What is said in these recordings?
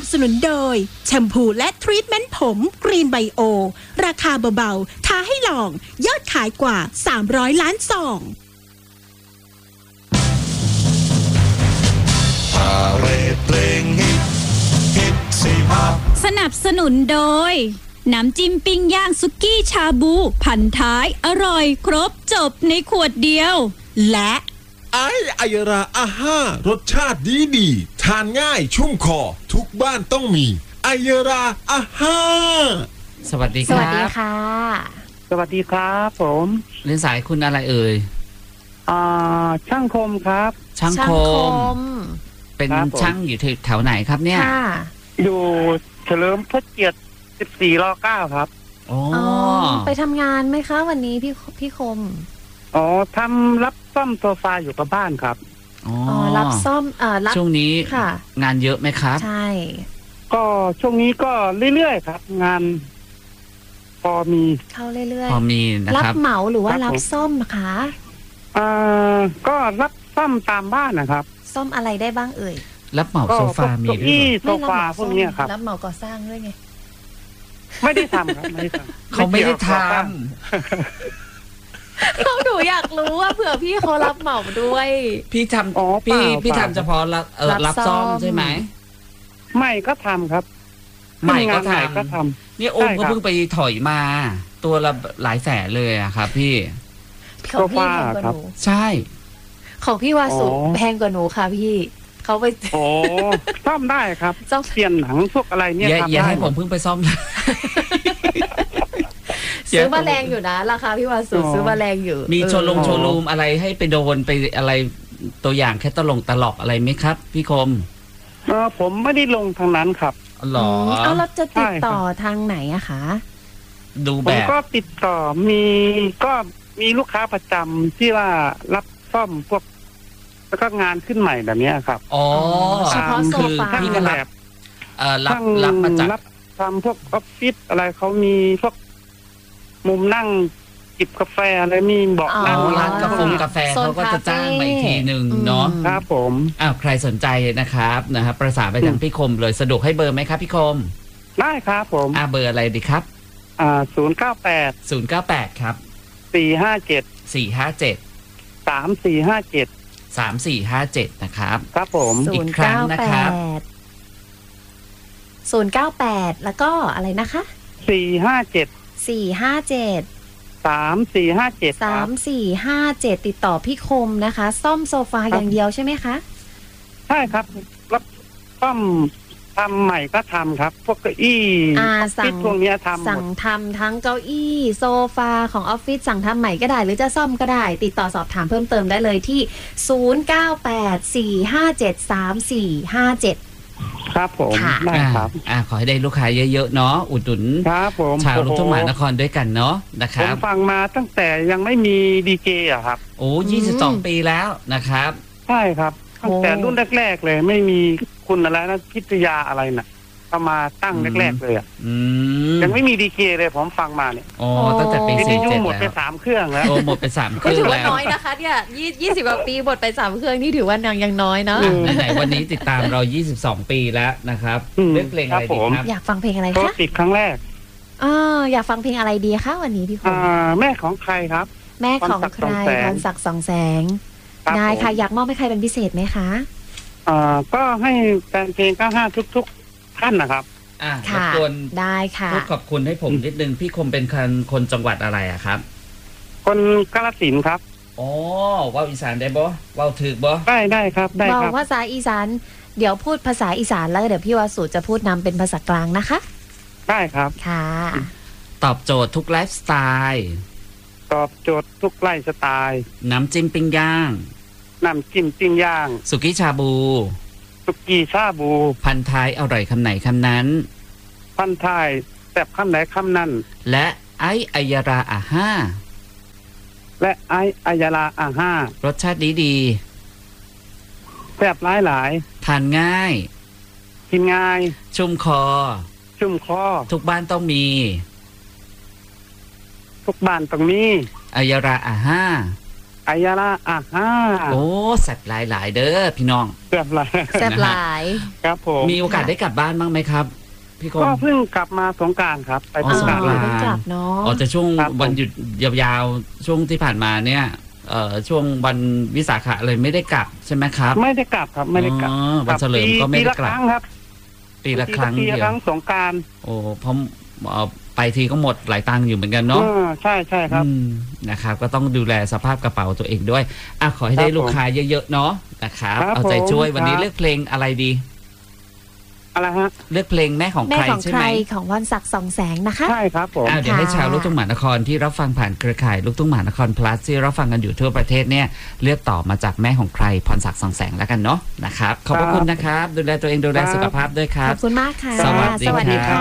สนุนโดยแชมพูและทรีทเมนต์ผมกรีนไบโอราคาเบาๆท้าให้ลองยอดขายกว่า300ล้านซองสนับสนุนโดยน้ำจิ้มปิ้งย่างสุกี้ชาบูพันท้ายอร่อยครบจบในขวดเดียวและไอยราอาห้ารสชาติดีทานง่ายชุ่มคอทุกบ้านต้องมีไอยราอาห้าสวัสดีครับสวัสดีค่ะสวัสดีครับผมเรียนสายคุณอะไรเอ่ยช่างคมครับช่างคมเป็นช่างอยู่แถวไหนครับเนี่ยอยู่เฉลิมพระเกียรติ14 ร.9 ครับอ๋อไปทำงานไหมคะวันนี้พี่คมทำรับซ่อมโซฟาอยู่กับบ้านครับรับซ่อมช่วงนี้งานเยอะไหมครับใช่ก็ช่วงนี้ก็เรื่อยๆครับงานพอมีเข้าเรื่อยๆพอมีนะครับรับเหมาหรือว่ารับซ่อมคะก็รับซ่อมตามบ้านนะครับซ่อมอะไรได้บ้างเอ่ยรับเหมาโซฟามีด้วยโซฟาพวกนี้ครับรับเหมาก่อสร้างด้วยไงไม่ได้ทำครับไม่ได้ทำเขาไม่ได้ทำเขาหนูอยากรู้ว่าเผื่อพี่เขารับเหมาด้วยพี่ทำพี่ทำเฉพาะรับซ่อมใช่ไหมไม่ก็ทำครับไม่ก็ทำนี่โอมก็เพิ่งไปถอยมาตัวละหลายแสนเลยอะครับพี่ของพี่แพงกว่าหนูใช่ของพี่วาสุแพงกว่าหนูค่ะพี่เขาไปซ่อมได้ครับเปลี่ยนหนังพวกอะไรเนี่ยครับอย่าให้ผมเพิ่งไปซ่อมซื้อมาแรงอยู่นะราคาพี่วาสุซื้อมาแรงอยู่มีโชว์รูมอะไรให้ไปโดนไปอะไรตัวอย่างแค่ตลกอะไรไหมครับพี่คมผมไม่ได้ลงทางนั้นครับหรอเราจะติดต่อทางไหนอะคะดูแบบผมก็ติดต่อมีลูกค้าประจำที่ว่ารับซ่อมพวกแล้วก็งานขึ้นใหม่แบบนี้ครับเฉพาะโซฟาพี่ก็รับมาจากทำพวกออฟฟิศอะไรเขามีพวกมุมนั่งจิบกาแฟอะไรมีเบาะนั่งร้านกาแฟเขาก็จะจ้างไปทีหนึ่งเนาะครับผมใครสนใจนะครับประสานไปทางพี่คมเลยสะดวกให้เบอร์ไหมครับพี่คมได้ครับผมเบอร์อะไรดีครับ 098 ครับ 457 3457นะครับครับผมอีกครั้งนะครับ 098แล้วก็อะไรนะคะ3457 ติดต่อพี่คมนะคะซ่อมโซฟาอย่างเดียวใช่ไหมคะใช่ครับรับซ่อมทำใหม่ก็ทำครับพวกเก้าอี้สั่งพวกนี้สั่งทำทั้งเก้าอี้โซฟาของออฟฟิศสั่งทำใหม่ก็ได้หรือจะซ่อมก็ได้ติดต่อสอบถามเพิ่มเติมได้เลยที่0984573457 ครับผมได้ครับขอให้ได้ลูกค้าเยอะๆเนาะอุดหนุนครับผมชาวลูกทุ่งมหานครด้วยกันเนาะนะครับผมฟังมาตั้งแต่ยังไม่มีดีเจอะครับ 22 ปีแล้วนะครับใช่ครับตั้งแต่รุ่นแรกๆเลยไม่มีคุณอะไรนะพิทยาอะไรน่ะเข้ามาตั้งแรกๆเลยยังไม่มีดีเจเลยผมฟังมาเนี่ยตั้งแต่ปี47แล้วหมดไป3เครื่องแล้วหมดไป3เครื่องก็ถือว่าน้อยนะคะเนี่ย20กว่าปีหมดไป3เครื่องนี่ถือว่ายังน้อยเนาะไหนวันนี้ติดตามเรา22 ปีแล้วนะครับเลือกเพลงอะไรดีครับอยากฟังเพลงอะไรคะติดครั้งแรกอยากฟังเพลงอะไรดีคะวันนี้พี่คมแม่ของใครครับแม่ของใครพรศักดิ์สองแสงได้ค่ะอยากมอบให้ใครเป็นพิเศษไหมคะก็ให้แฟนเพลง95ทุกท่านนะครับรบกวนได้ค่ะขอบคุณให้ผมนิดนึงพี่คมเป็นคนจังหวัดอะไรอะครับคนกาฬสินธุ์ครับว่าวอีสานได้บ่ว่าวถึกบ่ได้ครับได้ครับภาษาอีสานเดี๋ยวพูดภาษาอีสานแล้วเดี๋ยวพี่วสุจะพูดนำเป็นภาษากลางนะคะได้ครับค่ะตอบโจทย์ทุกไลฟ์สไตล์ตอบโจทย์ทุกไลฟ์สไตล์น้ำจิ้มปิ้งย่างน้ำจิ้มปิ้งย่างสุกี้ชาบูพันท้ายอร่อยคำไหนคำนั้นพันท้ายแซ่บคำไหนคำนั้นและไอ้อัยราอาห้ารสชาติดีแซ่บหลายทานง่ายกินง่ายชุ่มคอทุกบ้านต้องมีอัยราอาห้าอายาราอาห้าโอ้แซ่บหลายๆเด้อพี่น้องแซ่บหลายแซ่บหลายครับผมมีโอกาสได้กลับบ้านบ้างไหมครับพี่คมก็เพิ่งกลับมาสงกรานต์ครับไปสงกรานต์เพิ่งกลับเนาะอ๋อจะช่วงวันหยุดยาวๆช่วงที่ผ่านมาเนี่ยช่วงวันวิสาขะเลยไม่ได้กลับใช่ไหมครับไม่ได้กลับครับไม่ได้กลับวันเฉลิมก็ไม่ได้กลับปีละครั้งเดียวครั้งสงกรานต์โอ้เพราะไปทีก็หมดหลายตังค์อยู่เหมือนกันเนาะใช่ใช่ครับนะครับก็ต้องดูแลสภาพกระเป๋าตัวเองด้วยขอให้ได้ลูกค้าเยอะๆเนาะนะครับเอาใจช่วยวันนี้เลือกเพลงอะไรดีอะไรฮะเลือกเพลงแม่ของใครใช่ไหมของพรศักดิ์ ส่องแสงนะคะใช่ครับผมเดี๋ยวให้ชาวลูกทุ่งมหานครที่รับฟังผ่านเครือข่ายลูกทุ่งมหานคร plus ที่รับฟังกันอยู่ทั่วประเทศเนี่ยเลือกต่อมาจากแม่ของใครพรศักดิ์ ส่องแสงแล้วกันเนาะนะครับขอบพระคุณนะครับดูแลตัวเองดูแลสุขภาพด้วยครับขอบคุณมากค่ะสวัสดีค่ะ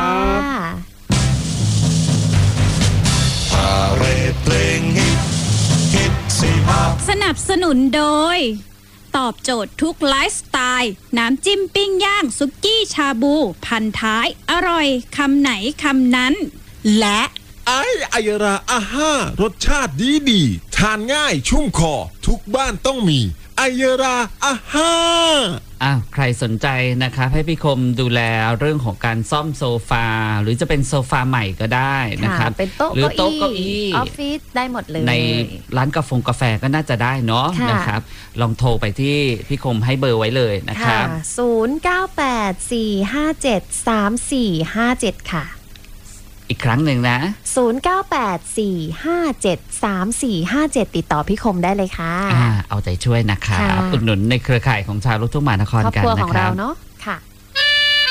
สนับสนุนโดยตอบโจทย์ทุกไลฟ์สไตล์น้ำจิ้มปิ้งย่างซุกี้ชาบูพันท้ายอร่อยคำไหนคำนั้นและอายราอาห้ารสชาติดีทานง่ายชุ่มคอทุกบ้านต้องมีอายราอาห้าใครสนใจนะครับให้พี่คมดูแลเรื่องของการซ่อมโซฟาหรือจะเป็นโซฟาใหม่ก็ได้นะครับเป็นโต๊ะหรือโต๊ะเก้าอี้ออฟฟิศได้หมดเลยในร้านกาแฟก็น่าจะได้เนาะนะครับลองโทรไปที่พี่คมให้เบอร์ไว้เลยนะครับ 0984573457ค่ะอีกครั้งหนึ่งนะ 0984573457ติดต่อพี่คมได้เลยค่ะเอาใจช่วยนะคะอุดหนุนในเครือข่ายของชาวลูกทุ่งมหานครกันนะครับครอบครัวของเราเนาะค่ะ